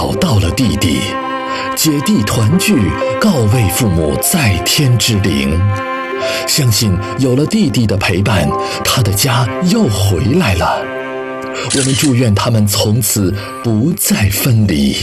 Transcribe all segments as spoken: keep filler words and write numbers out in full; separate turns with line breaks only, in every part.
找到了弟弟，姐弟团聚，告慰父母在天之灵。相信有了弟弟的陪伴，他的家又回来了。我们祝愿他们从此不再分离。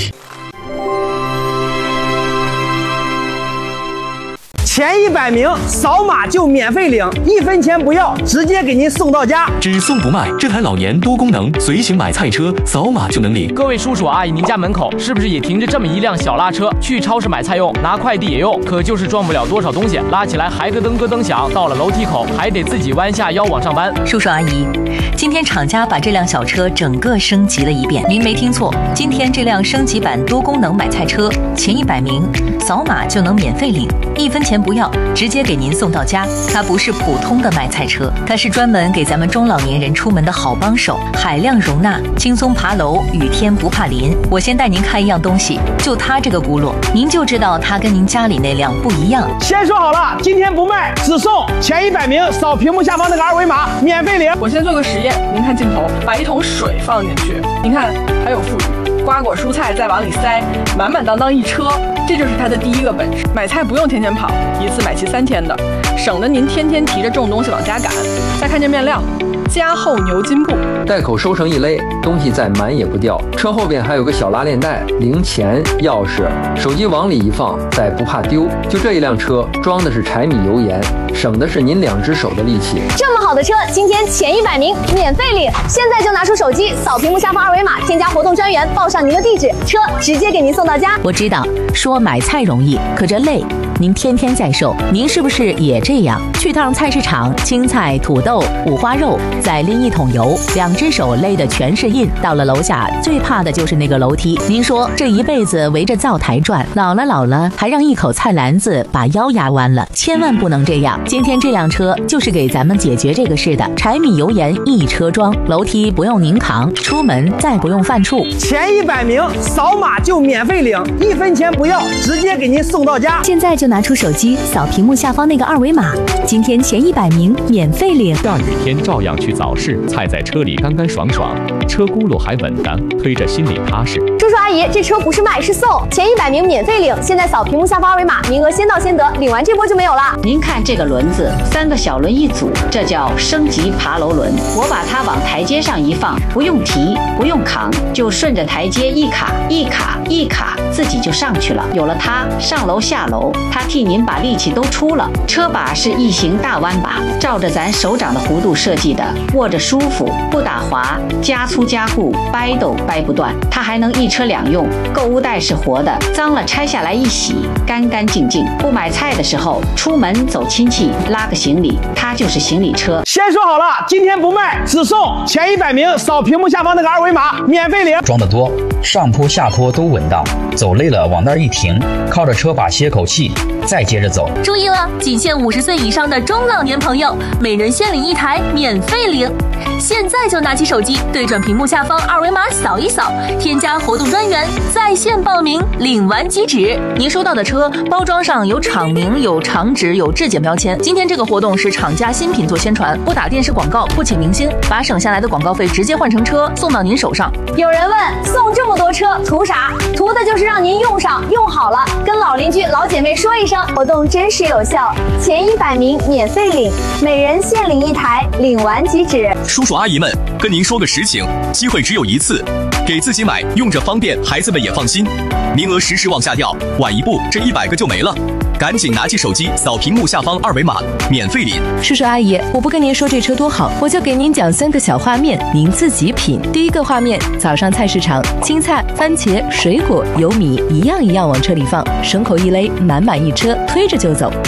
前一百名扫码就免费领，一分钱不要，直接给您送到家。
只送不卖，这台老年多功能随行买菜车，扫码就能领。
各位叔叔阿姨，您家门口是不是也停着这么一辆小拉车？去超市买菜用，拿快递也用，可就是装不了多少东西，拉起来还咯噔咯噔响，到了楼梯口还得自己弯下腰往上搬。
叔叔阿姨，今天厂家把这辆小车整个升级了一遍，您没听错，今天这辆升级版多功能买菜车，前一百名扫码就能免费领，一分钱不要，直接给您送到家。它不是普通的买菜车，它是专门给咱们中老年人出门的好帮手，海量容纳，轻松爬楼，雨天不怕淋。我先带您看一样东西，就它这个轱辘，您就知道它跟您家里那辆不一样。
先说好了，今天不卖，只送前一百名扫屏幕下方那个二维码，免费领。
我先做个实验，您看镜头，把一桶水放进去，您看还有富裕，瓜果蔬菜再往里塞，满满当当一车，这就是它的第一个本事。买菜不用天天跑，一次买齐三天的，省得您天天提着重东西往家赶。再看这面料，加厚牛筋布，
袋口收成一勒，东西再满也不掉。车后边还有个小拉链袋，零钱、钥匙、手机往里一放，再不怕丢。就这一辆车，装的是柴米油盐，省的是您两只手的力气。
这么好的车，今天前一百名免费领，现在就拿出手机扫屏幕下方二维码，添加活动专员，报上您的地址，车直接给您送到家。
我知道说买菜容易，可这累。您天天在售，您是不是也这样？去趟菜市场，青菜、土豆、五花肉，再拎一桶油，两只手勒的全是印。到了楼下，最怕的就是那个楼梯。您说这一辈子围着灶台转，老了老了，还让一口菜篮子把腰压弯了，千万不能这样。今天这辆车就是给咱们解决这个事的，柴米油盐一车装，楼梯不用您扛，出门再不用犯怵。
前一百名扫码就免费领，一分钱不要，直接给您送到家。
现在就拿出手机扫屏幕下方那个二维码，今天前一百名免费领。
大雨天照样去早市，菜在车里干干爽爽，车轱辘还稳当，推着心里踏实。
叔叔阿姨，这车不是卖是送，前一百名免费领，现在扫屏幕下方二维码，名额先到先得，领完这波就没有了。
您看这个轮子，三个小轮一组，这叫升级爬楼轮。我把它往台阶上一放，不用提，不用扛，就顺着台阶一卡一卡一卡，自己就上去了。有了它，上楼下楼，它替您把力气都出了。车把是异形大弯把，照着咱手掌的弧度设计的，握着舒服，不打滑，加粗加固，掰都掰不断。它还能一车两用，购物袋是活的，脏了拆下来一洗，干干净净。不买菜的时候，出门走亲戚，拉个行李，它就是行李车。
先说好了，今天不卖，只送前一百名扫屏幕下方那个二维码，免费领。
装得多，上坡下坡都稳当，走累了往那儿一停，靠着车把歇口气，再接着走。
注意了，仅限五十岁以上的中老年朋友，每人限领一台，免费领。现在就拿起手机，对准屏幕下方二维码扫一扫，添加活动专员，在线报名，领完即止。您收到的车包装上有厂名、有厂址、有质检标签。今天这个活动是厂家新品做宣传，不打电视广告，不请明星，把省下来的广告费直接换成车送到您手上。
有人问，送这么多车图啥？图的就是让您用上用好了，跟老邻居老姐妹说一声，活动真实有效，前一百名免费领，每人限领一台，领完即止。
叔叔阿姨们，跟您说个实情，机会只有一次，给自己买，用着方便，孩子们也放心。名额时时往下掉，晚一步这一百个就没了。赶紧拿起手机扫屏幕下方二维码，免费领。
叔叔阿姨，我不跟您说这车多好，我就给您讲三个小画面，您自己品。第一个画面，早上菜市场，青菜、番茄、水果、油米一样一样往车里放，绳口一勒，满满一车，推着就走。